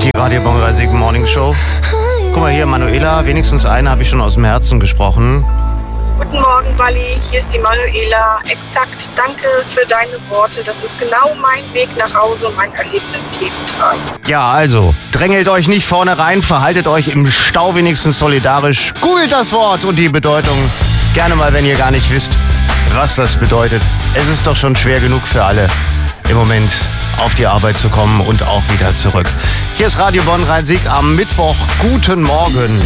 Die Radio Bonn Reisig Morning Show. Guck mal hier, Manuela, wenigstens eine habe ich schon aus dem Herzen gesprochen. Guten Morgen, Wally. Hier ist die Manuela. Exakt, danke für deine Worte. Das ist genau mein Weg nach Hause und mein Erlebnis jeden Tag. Ja, also, drängelt euch nicht vorne rein, verhaltet euch im Stau wenigstens solidarisch. Googelt das Wort und die Bedeutung. Gerne mal, wenn ihr gar nicht wisst, was das bedeutet. Es ist doch schon schwer genug für alle im Moment auf die Arbeit zu kommen und auch wieder zurück. Hier ist Radio Bonn Rhein-Sieg am Mittwoch. Guten Morgen.